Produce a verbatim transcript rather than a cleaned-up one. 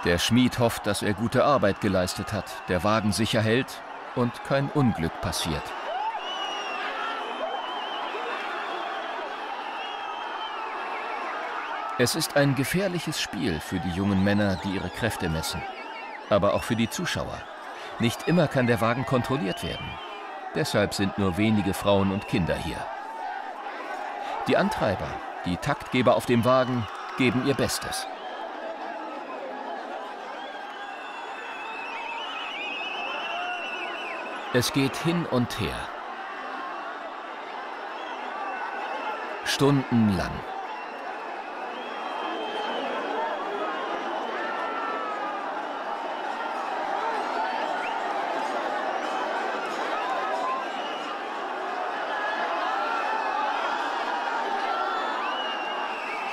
Der Schmied hofft, dass er gute Arbeit geleistet hat, der Wagen sicher hält und kein Unglück passiert. Es ist ein gefährliches Spiel für die jungen Männer, die ihre Kräfte messen. Aber auch für die Zuschauer. Nicht immer kann der Wagen kontrolliert werden. Deshalb sind nur wenige Frauen und Kinder hier. Die Antreiber, die Taktgeber auf dem Wagen, geben ihr Bestes. Es geht hin und her. Stundenlang.